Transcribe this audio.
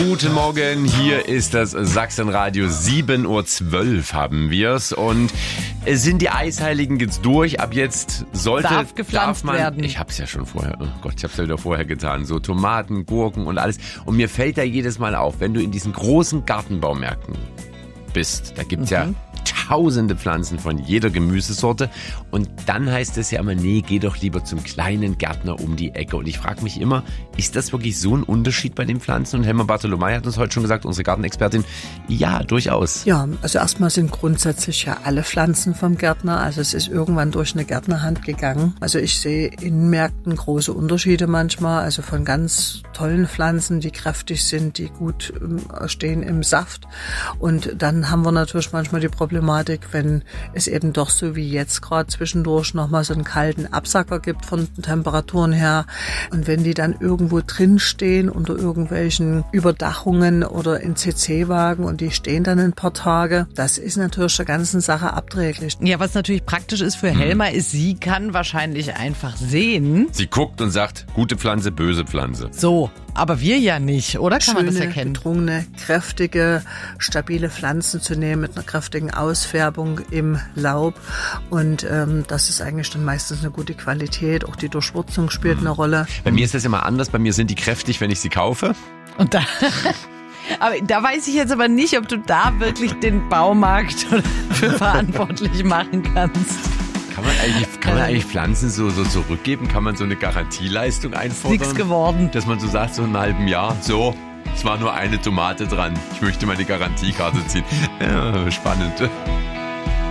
Guten Morgen, hier ist das Sachsenradio, 7.12 Uhr haben wir's und es sind die Eisheiligen jetzt durch, ab jetzt darf man werden. Ich hab's ja schon vorher, oh Gott, ich hab's ja wieder vorher getan, so Tomaten, Gurken und alles und mir fällt da jedes Mal auf, wenn du in diesen großen Gartenbaumärkten bist, da gibt's ja tausende Pflanzen von jeder Gemüsesorte und dann heißt es ja immer, nee, geh doch lieber zum kleinen Gärtner um die Ecke und ich frage mich immer, ist das wirklich so ein Unterschied bei den Pflanzen? Und Helma Bartolomei hat uns heute schon gesagt, unsere Gartenexpertin, ja, durchaus. Ja, also erstmal sind grundsätzlich ja alle Pflanzen vom Gärtner, also es ist irgendwann durch eine Gärtnerhand gegangen. Also ich sehe in Märkten große Unterschiede manchmal, also von ganz tollen Pflanzen, die kräftig sind, die gut stehen im Saft und dann haben wir natürlich manchmal die Problematik, wenn es eben doch so wie jetzt gerade zwischendurch nochmal so einen kalten Absacker gibt von Temperaturen her und wenn die dann irgendwo drin stehen unter irgendwelchen Überdachungen oder in CC-Wagen und die stehen dann ein paar Tage, das ist natürlich der ganzen Sache abträglich. Ja, was natürlich praktisch ist für Helma, ist, sie kann wahrscheinlich einfach sehen. Sie guckt und sagt, gute Pflanze, böse Pflanze. So, aber wir ja nicht, oder? Kann man das erkennen? Gedrungene, kräftige, stabile Pflanzen zu nehmen mit einer kräftigen Ausfärbung im Laub und das ist eigentlich dann meistens eine gute Qualität. Auch die Durchwurzung spielt eine Rolle. Bei mir ist das immer anders, bei mir sind die kräftig, wenn ich sie kaufe. Und da... Aber da weiß ich jetzt aber nicht, ob du da wirklich den Baumarkt für verantwortlich machen kannst. Kann man eigentlich Pflanzen so zurückgeben? Kann man so eine Garantieleistung einfordern? Nichts geworden. Dass man so sagt, so in einem halben Jahr, so, es war nur eine Tomate dran. Ich möchte meine Garantiekarte ziehen. Ja, spannend.